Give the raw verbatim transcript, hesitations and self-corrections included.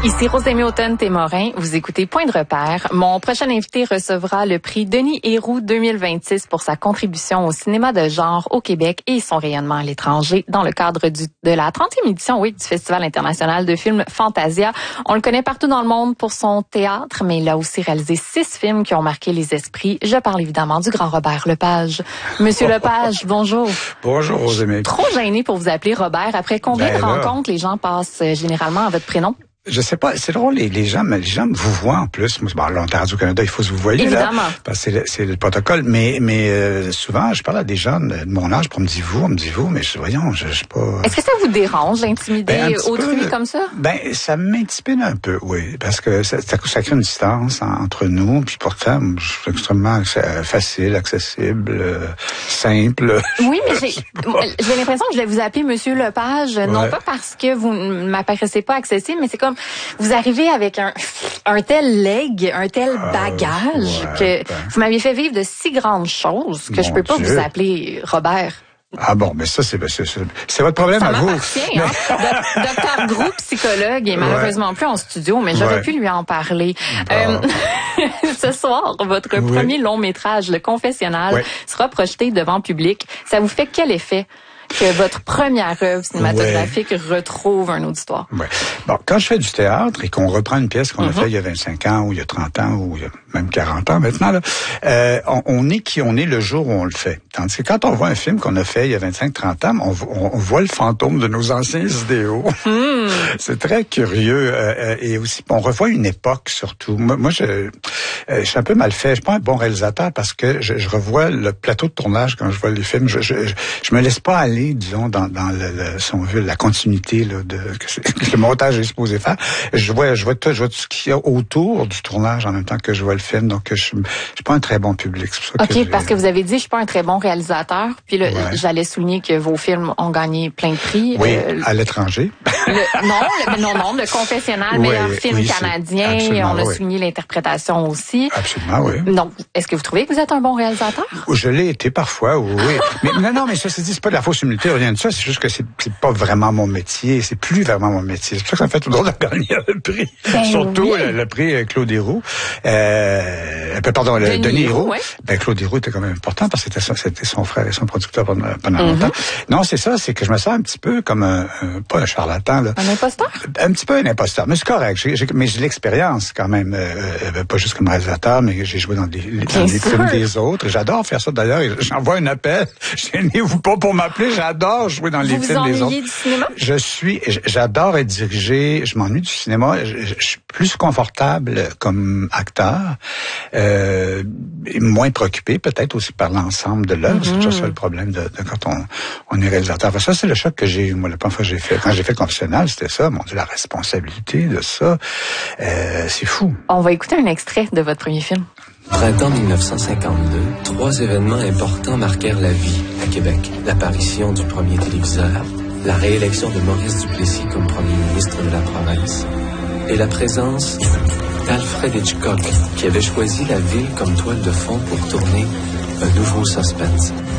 Ici Rosemée Automne-Témorin, vous écoutez Point de repère. Mon prochain invité recevra le prix Denis Héroux deux mille vingt-six pour sa contribution au cinéma de genre au Québec et son rayonnement à l'étranger dans le cadre du, de la trentième édition oui, du Festival international de films Fantasia. On le connaît partout dans le monde pour son théâtre, mais il a aussi réalisé six films qui ont marqué les esprits. Je parle évidemment du grand Robert Lepage. Monsieur Lepage, bonjour. Bonjour Rosemée. Trop gêné pour vous appeler Robert. Après combien ben de là, rencontres les gens passent généralement à votre prénom? Je sais pas, c'est drôle, les, les gens, mais les gens vous voient en plus. Bon, là, en Radio-Canada, il faut se vous voyez, évidemment. Là, parce que c'est le, c'est le protocole. Mais, mais euh, souvent, je parle à des gens de mon âge, pour me dire vous, on me dit vous, mais je, voyons, je, je sais pas. Est-ce que ça vous dérange d'intimider ben, autrui peu, comme ça? Ben, ça m'intimide un peu, oui, parce que ça, ça, ça crée une distance entre nous. Puis pourtant, je suis extrêmement facile, accessible, euh, simple. Oui, mais j'ai, j'ai l'impression que je vais vous appeler Monsieur Lepage, ouais. Non pas parce que vous ne m'apparaissez pas accessible, mais c'est comme vous arrivez avec un, un tel leg, un tel bagage euh, ouais, que ben. vous m'aviez fait vivre de si grandes choses que Mon je peux pas Dieu. vous appeler Robert. Ah bon, mais ça, c'est, c'est, c'est votre problème ça à vous. Hein? Docteur Gros, psychologue, est malheureusement ouais. plus en studio, mais j'aurais ouais. pu lui en parler. Bon. Euh, ce soir, votre oui. premier long métrage, Le Confessionnal, oui. sera projeté devant public. Ça vous fait quel effet que votre première œuvre cinématographique ouais. retrouve un auditoire? Ouais. Bon, quand je fais du théâtre et qu'on reprend une pièce qu'on mm-hmm. a faite il y a vingt-cinq ans ou il y a trente ans ou il y a même quarante ans maintenant, là, euh, on, on est qui on est le jour où on le fait. Tandis que quand on voit un film qu'on a fait il y a vingt-cinq trente ans, on, on, on voit le fantôme de nos anciens idéaux. Mm. C'est très curieux. Euh, et aussi, on revoit une époque surtout. Moi, moi je, euh, je suis un peu mal fait. Je suis pas un bon réalisateur parce que je, je revois le plateau de tournage quand je vois les films. Je, je, je, je me laisse pas aller disons, dans, dans le, le, si on veut, la continuité là, de que, que le montage est supposé faire. Je vois, je vois tout, je vois tout ce qu'il y a autour du tournage en même temps que je vois le film. Donc, je, je suis pas un très bon public. C'est pour ça OK, que parce que vous avez dit, je suis pas un très bon réalisateur. Puis là, ouais. j'allais souligner que vos films ont gagné plein de prix. Oui, euh, à l'étranger. Le, non, le, non, non, le Confessionnal, oui, meilleur film oui, canadien. On a oui. souligné l'interprétation aussi. Absolument, oui. Donc, est-ce que vous trouvez que vous êtes un bon réalisateur? Je l'ai été parfois, oui. mais non, non, mais ça se dit, c'est pas de la fausse humilité, rien de ça. C'est juste que c'est, c'est pas vraiment mon métier. C'est plus vraiment mon métier. C'est pour ça que ça me fait tout drôle de gagner le prix. Ben Surtout oui. le, le prix Claude Héroux. Euh, pardon, le Denis, Denis Héroux. Ouais. Ben, Claude Héroux était quand même important parce que c'était, son, c'était son frère et son producteur pendant, pendant mm-hmm. longtemps. Non, c'est ça, c'est que je me sens un petit peu comme un, un pas un charlatan, là. Un imposteur? Un petit peu un imposteur. Mais c'est correct. J'ai, j'ai, mais j'ai l'expérience quand même. Euh, pas juste comme réalisateur, mais j'ai joué dans des, dans des films des autres. J'adore faire ça d'ailleurs. J'envoie un appel. Gênez-vous pas pour m'appeler. J'adore jouer dans les vous films des autres. Du cinéma? Je suis, j'adore être dirigé. Je m'ennuie du cinéma. Je, je suis plus confortable comme acteur, euh, moins préoccupé peut-être aussi par l'ensemble de l'œuvre. Mm-hmm. C'est toujours ça le problème de, de quand on, on est réalisateur. Enfin, ça, c'est le choc que j'ai eu. Moi, la première fois que j'ai fait, quand j'ai fait le Confessionnal, c'était ça. Mon Dieu, la responsabilité de ça, euh, c'est fou. On va écouter un extrait de votre premier film. Printemps dix-neuf cent cinquante-deux, trois événements importants marquèrent la vie à Québec. L'apparition du premier téléviseur, la réélection de Maurice Duplessis comme premier ministre de la province et la présence d'Alfred Hitchcock, qui avait choisi la ville comme toile de fond pour tourner un nouveau suspense.